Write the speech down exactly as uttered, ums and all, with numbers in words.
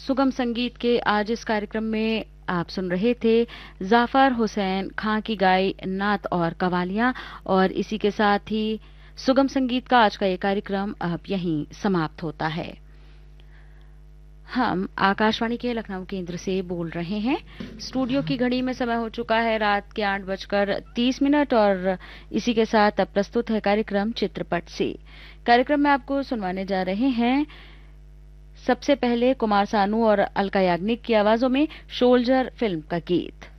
सुगम संगीत के आज इस कार्यक्रम में आप सुन रहे थे जाफर हुसैन खां की गाई नात और कवालियां। और इसी के साथ ही सुगम संगीत का आज का ये कार्यक्रम अब यहीं समाप्त होता है। हम आकाशवाणी के लखनऊ केंद्र से बोल रहे हैं। स्टूडियो की घड़ी में समय हो चुका है रात के आठ बजकर तीस मिनट और इसी के साथ अब प्रस्तुत है कार्यक्रम चित्रपट से। कार्यक्रम में आपको सुनवाने जा रहे हैं सबसे पहले कुमार सानू और अलका याग्निक की आवाजों में शोल्जर फिल्म का गीत।